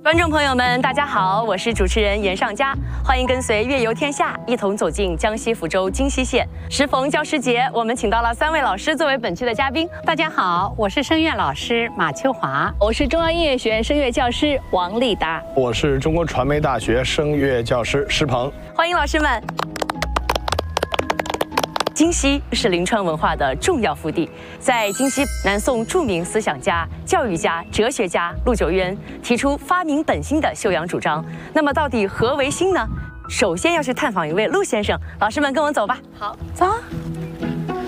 观众朋友们，大家好，我是主持人严尚佳，欢迎跟随乐游天下，一同走进江西福州金溪县。时逢教师节，我们请到了3位老师作为本期的嘉宾。 大家好，我是声乐老师马秋华， 我是中央音乐学院声乐教师王丽达， 我是中国传媒大学声乐教师施鹏。 欢迎老师们。金溪是临川文化的重要腹地，在金溪，南宋著名思想家、教育家、哲学家陆九渊提出发明本心的修养主张。那么，到底何为心呢？首先要去探访一位陆先生，老师们跟我走吧。 好，走。